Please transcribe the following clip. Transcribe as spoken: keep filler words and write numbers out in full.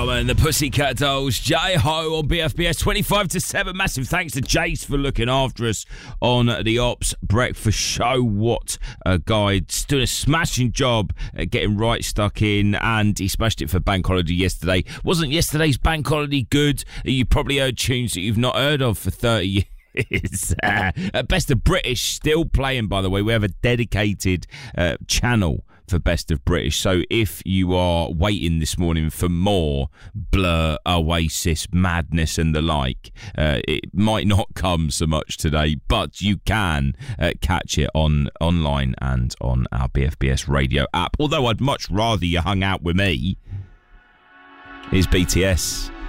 Roman, the Pussycat Dolls, J-Ho on B F B S twenty-five to seven. Massive thanks to Jace for looking after us on the Ops Breakfast Show. What a guy. Doing a smashing job at getting right stuck in, and he smashed it for Bank Holiday yesterday. Wasn't yesterday's Bank Holiday good? You probably heard tunes that you've not heard of for thirty years. It's uh, Best of British still playing, by the way. We have a dedicated uh, channel for Best of British, so if you are waiting this morning for more Blur, Oasis, Madness and the like, uh, it might not come so much today, but you can uh, catch it on online and on our B F B S radio app. Although I'd much rather you hung out with me. Here's B T S.